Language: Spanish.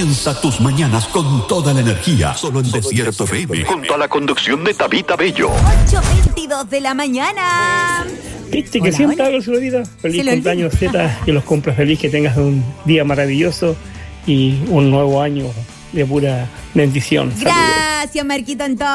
Comienza tus mañanas con toda la energía, solo en Desierto FM, junto a la conducción de Tabita Bello. 8:22 de la mañana. Viste que siempre hago su vida. Feliz cumpleaños, Z, que los cumplas feliz, que tengas un día maravilloso y un nuevo año de pura bendición. Gracias, Marquito Antonio.